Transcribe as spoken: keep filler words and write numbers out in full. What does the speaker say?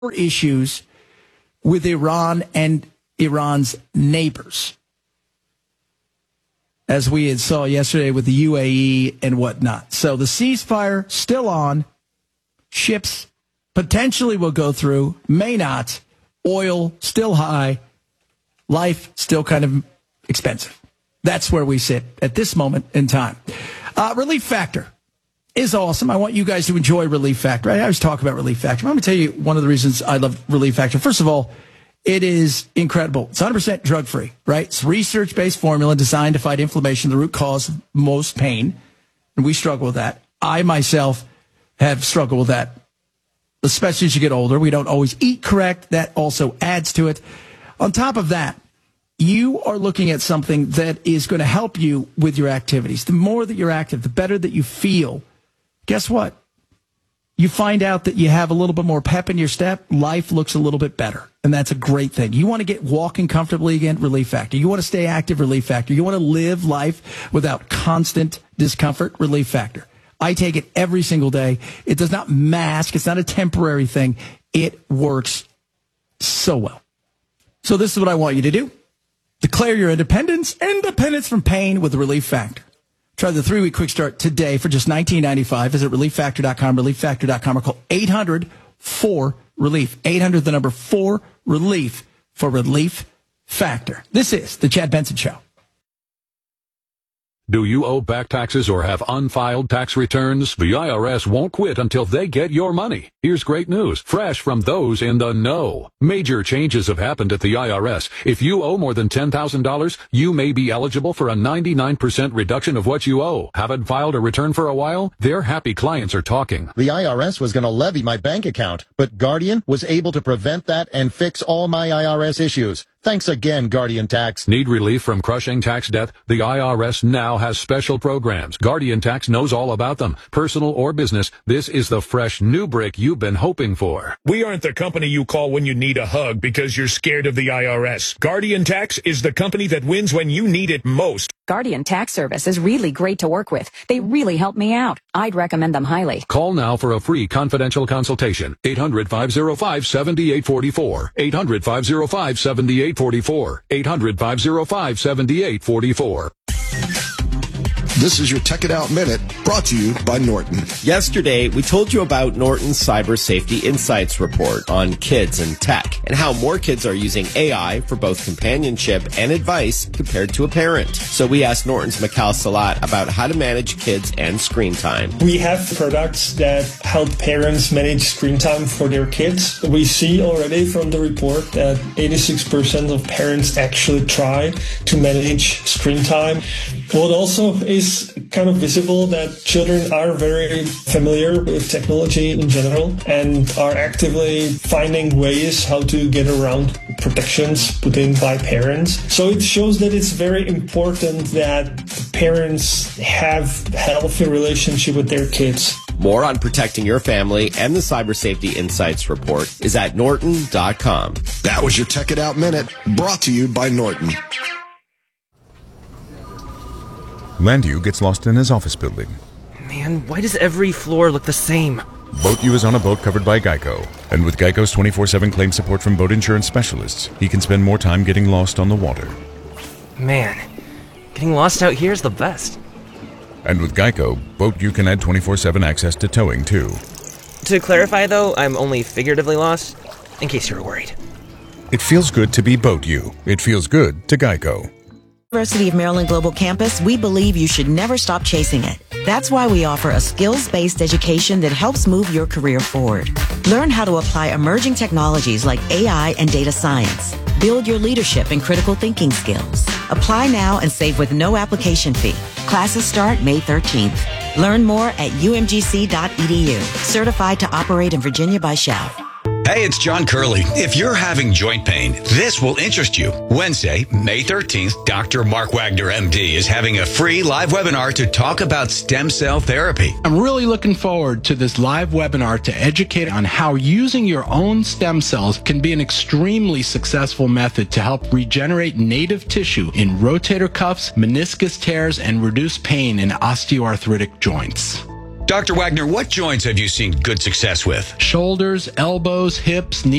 issues with Iran and Iran's neighbors, as we had saw yesterday with the U A E and whatnot. So the ceasefire still on. Ships potentially will go through, may not. Oil still high. Life still kind of expensive. That's where we sit at this moment in time. Uh, Relief Factor is awesome. I want you guys to enjoy Relief Factor. I always talk about Relief Factor. I'm going to tell you one of the reasons I love Relief Factor. First of all, it is incredible. It's one hundred percent drug-free, right? It's a research-based formula designed to fight inflammation, the root cause of most pain. And we struggle with that. I, myself, have struggled with that, especially as you get older. We don't always eat correct. That also adds to it. On top of that, you are looking at something that is going to help you with your activities. The more that you're active, the better that you feel. Guess what? You find out that you have a little bit more pep in your step. Life looks a little bit better, and that's a great thing. You want to get walking comfortably again? Relief Factor. You want to stay active? Relief Factor. You want to live life without constant discomfort? Relief Factor. I take it every single day. It does not mask. It's not a temporary thing. It works so well. So this is what I want you to do. Declare your independence, independence from pain with Relief Factor. Try the three-week quick start today for just nineteen ninety-five. Visit relief factor dot com, relief factor dot com, or call eight hundred four relief. eight hundred, the number four, relief for Relief Factor. This is the Chad Benson Show. Do you owe back taxes or have unfiled tax returns? The I R S won't quit until they get your money. Here's great news, fresh from those in the know. Major changes have happened at the I R S. If you owe more than ten thousand dollars, you may be eligible for a ninety-nine percent reduction of what you owe. Haven't filed a return for a while? Their happy clients are talking. The I R S was going to levy my bank account, but Guardian was able to prevent that and fix all my I R S issues. Thanks again, Guardian Tax. Need relief from crushing tax debt? The I R S now has special programs. Guardian Tax knows all about them. Personal or business, this is the fresh new brick you've been hoping for. We aren't the company you call when you need a hug because you're scared of the I R S. Guardian Tax is the company that wins when you need it most. Guardian Tax Service is really great to work with. They really help me out. I'd recommend them highly. Call now for a free confidential consultation. eight hundred, five oh five, seven eight four four. eight hundred, five oh five, seven eight four four. eight hundred, five oh five, seven eight four four. This is your Tech It Out Minute, brought to you by Norton. Yesterday, we told you about Norton's Cyber Safety Insights report on kids and tech, and how more kids are using A I for both companionship and advice compared to a parent. So we asked Norton's Mikhail Salat about how to manage kids and screen time. We have products that help parents manage screen time for their kids. We see already from the report that eighty-six percent of parents actually try to manage screen time. What also is kind of visible that children are very familiar with technology in general and are actively finding ways how to get around protections put in by parents. So it shows that it's very important that the parents have a healthy relationship with their kids. More on protecting your family and the Cyber Safety Insights report is at norton dot com. That was your Tech It Out Minute, brought to you by Norton. Landu gets lost in his office building. Man, why does every floor look the same? BoatU is on a boat covered by Geico. And with Geico's twenty-four seven claim support from boat insurance specialists, he can spend more time getting lost on the water. Man, getting lost out here is the best. And with Geico, BoatU can add twenty-four seven access to towing, too. To clarify, though, I'm only figuratively lost, in case you were worried. It feels good to be BoatU. It feels good to Geico. University of Maryland Global Campus, we believe you should never stop chasing it. That's why we offer a skills-based education that helps move your career forward. Learn how to apply emerging technologies like A I and data science. Build your leadership and critical thinking skills. Apply now and save with no application fee. Classes start May thirteenth. Learn more at u m g c dot e d u. Certified to operate in Virginia by Shell. Hey, it's John Curley. If you're having joint pain, this will interest you. Wednesday, May thirteenth, Doctor Mark Wagner, M D, is having a free live webinar to talk about stem cell therapy. I'm really looking forward to this live webinar to educate on how using your own stem cells can be an extremely successful method to help regenerate native tissue in rotator cuffs, meniscus tears, and reduce pain in osteoarthritic joints. Doctor Wagner, what joints have you seen good success with? Shoulders, elbows, hips, knees.